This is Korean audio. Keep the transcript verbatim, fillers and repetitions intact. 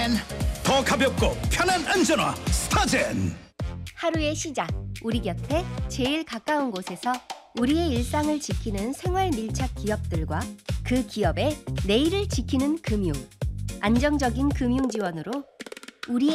더 가볍고 편한 안전화 스타젠. 하루의 시작, 우리 곁에 제일 가까운 곳에서 우리의 일상을 지키는 생활 밀착 기업들과 그 기업의 내일을 지키는 금융. 안정적인 금융 지원으로 우리의